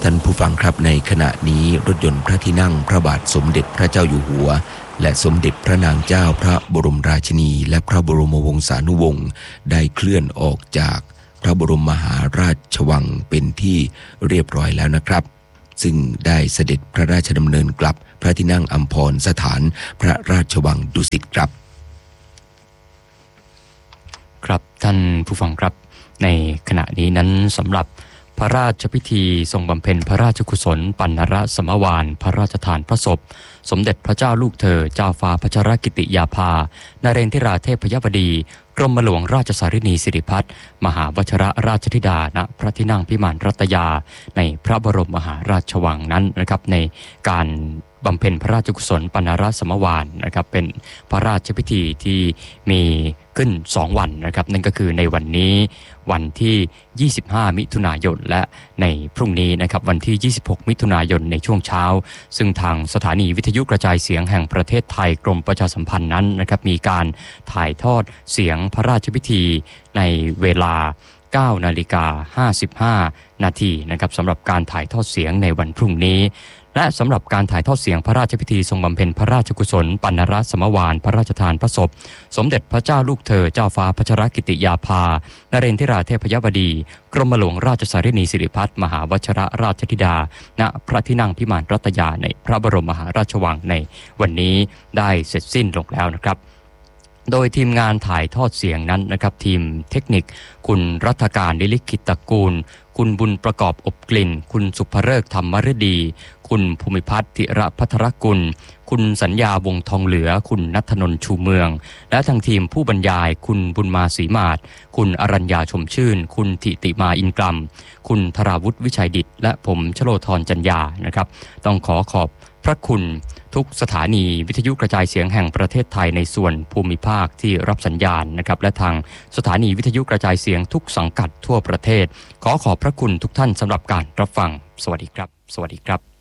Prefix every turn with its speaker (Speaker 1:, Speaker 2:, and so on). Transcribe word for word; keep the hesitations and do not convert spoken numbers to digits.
Speaker 1: ท่านผู้ฟังครับในขณะนี้รถยนต์พระที่นั่งพระบาทสมเด็จพระเจ้าอยู่หัวและสมเด็จพระนางเจ้าพระบรมราชินีและพระบรมวงศานุวงศ์ได้เคลื่อนออกจากพระบรมมหาราชวังเป็นที่เรียบร้อยแล้วนะครับซึ่งได้เสด็จพระราชดำเนินกลับพระที่นั่งอัมพรสถานพระราชวังดุสิตครับ
Speaker 2: ครับท่านผู้ฟังครับในขณะนี้นั้นสำหรับพระราชพิธีทรงบำเพ็ญพระราชกุศลปัณณรสมวาลพระราชทานพระศพสมเด็จพระเจ้าลูกเธอเจ้าฟ้าพัชรกิติยาภานเรนทิราเทพยบดีกรมหลวงราชสารินีสิริพัฒน์มหาวชรราชธิดาณพระที่นั่งพิมานรัตยาในพระบรมมหาราชวังนั้นนะครับในการบำเพ็ญพระราชกุศลปัณณรสมวาลนะครับเป็นพระราชพิธีที่มีขึ้นสองวันนะครับนั่นก็คือในวันนี้วันที่ยี่สิบห้ามิถุนายนและในพรุ่งนี้นะครับวันที่ยี่สิบหกมิถุนายนในช่วงเช้าซึ่งทางสถานีวิทยุกระจายเสียงแห่งประเทศไทยกรมประชาสัมพันธ์นั้นนะครับมีการถ่ายทอดเสียงพระราชพิธีในเวลาเก้านาฬิกาห้าสิบห้านาทีนะครับสำหรับการถ่ายทอดเสียงในวันพรุ่งนี้และสำหรับการถ่ายทอดเสียงพระราชพิธีทรงบำเพ็ญพระราชกุศลปัณณรสมวาลพระราชทานพระศพสมเด็จพระเจ้าลูกเธอเจ้าฟ้าพัชรกิติยาภานเรนทิราเทพยบดีกรมหลวงราชสารินีสิริพัฒน์มหาวชรราชธิดาณพระที่นั่งพิมานรัตยาในพระบรมมหาราชวังในวันนี้ได้เสร็จสิ้นลงแล้วนะครับโดยทีมงานถ่ายทอดเสียงนั้นนะครับทีมเทคนิคคุณรัฐการนิลิขิตตระกูลคุณบุญประกอบอบกลิ่นคุณสุภฤกษ์ธรรมฤดีคุณภูมิพัฒน์ธิระพัทรกุลคุณสัญญาวงทองเหลือคุณณัฐนนท์ชูเมืองและทางทีมผู้บรรยายคุณบุญมาศรีมาศคุณอรัญญาชมชื่นคุณธิติมาอินกลัมคุณธราวุฒิวิชัยดิษฐ์และผมชโลธรจัญญานะครับต้องขอขอบพระคุณทุกสถานีวิทยุกระจายเสียงแห่งประเทศไทยในส่วนภูมิภาคที่รับสัญญาณนะครับและทางสถานีวิทยุกระจายเสียงทุกสังกัดทั่วประเทศขอขอบพระคุณทุกท่านสำหรับการรับฟังสวัสดีครับสวัสดีครับ